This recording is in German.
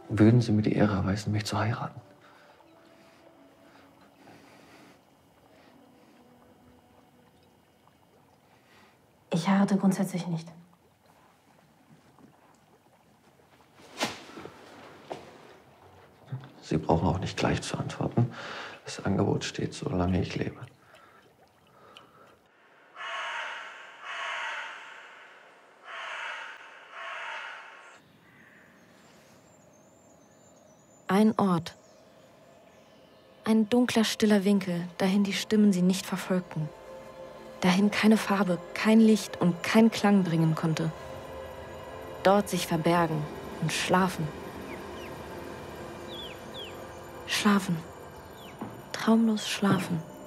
würden Sie mir die Ehre erweisen, mich zu heiraten? Ich heirate grundsätzlich nicht. Sie brauchen auch nicht gleich zu antworten. Das Angebot steht, solange ich lebe. Ein Ort. Ein dunkler, stiller Winkel, dahin die Stimmen sie nicht verfolgten. Dahin keine Farbe, kein Licht und kein Klang bringen konnte. Dort sich verbergen und schlafen. Schlafen. Traumlos schlafen.